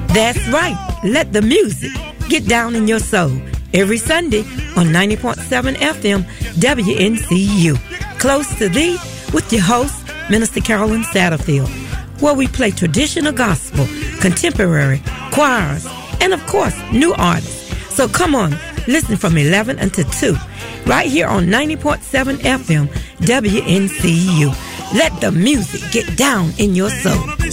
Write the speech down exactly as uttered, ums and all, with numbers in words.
That's right. Let the music get down in your soul. Every Sunday on ninety point seven F M W N C U. Close to thee with your host, Minister Carolyn Satterfield, where we play traditional gospel, contemporary, choirs, and of course, new artists. So come on, listen from eleven until two, right here on ninety point seven F M W N C U. Let the music get down in your soul.